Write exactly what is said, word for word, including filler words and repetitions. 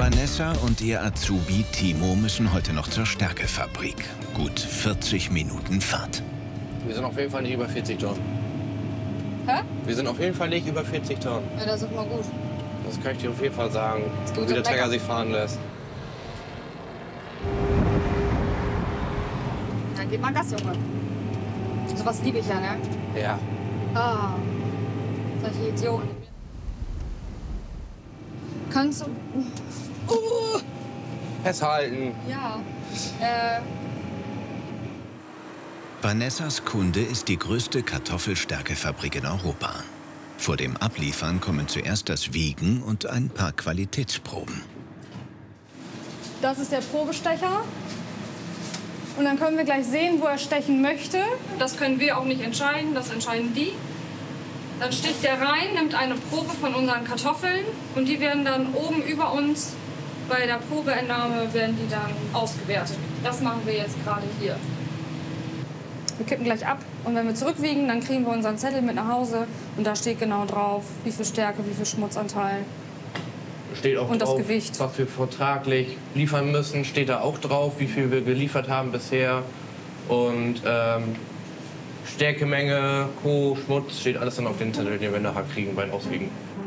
Vanessa und ihr Azubi Timo müssen heute noch zur Stärkefabrik. Gut vierzig Minuten Fahrt. Wir sind auf jeden Fall nicht über vierzig Tonnen. Hä? Wir sind auf jeden Fall nicht über vierzig Tonnen. Ja, das ist doch mal gut. Das kann ich dir auf jeden Fall sagen, gut wie der und Trecker lecker. sich fahren lässt. Dann gib mal Gas, Junge. Sowas liebe ich ja, ne? Ja. Ah, solche Idioten. Kannst du... Uh, Festhalten. ja. Äh, Vanessas Kunde ist die größte Kartoffelstärkefabrik in Europa. Vor dem Abliefern kommen zuerst das Wiegen und ein paar Qualitätsproben. Das ist der Probestecher. Und dann können wir gleich sehen, wo er stechen möchte. Das können wir auch nicht entscheiden, das entscheiden die. Dann sticht der rein, nimmt eine Probe von unseren Kartoffeln und die werden dann oben über uns bei der Probeentnahme werden die dann ausgewertet. Das machen wir jetzt gerade hier. Wir kippen gleich ab und wenn wir zurückwiegen, dann kriegen wir unseren Zettel mit nach Hause und da steht genau drauf, wie viel Stärke, wie viel Schmutzanteil. Steht auch Und das drauf, Gewicht. was wir vertraglich liefern müssen, steht da auch drauf, wie viel wir geliefert haben bisher. Und ähm, Stärkemenge, Co., Schmutz, steht alles dann auf den Zettel, den wir nachher kriegen beim Auswiegen.